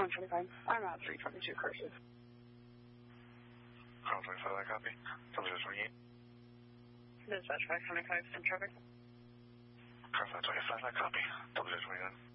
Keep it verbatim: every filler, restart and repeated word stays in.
one twenty-five. I'm at three twenty-two cursive. Car twenty-five, I copy. W twenty-eight. Dispatch five twenty-five, send traffic. Car five twenty-five, I copy. W twenty-nine.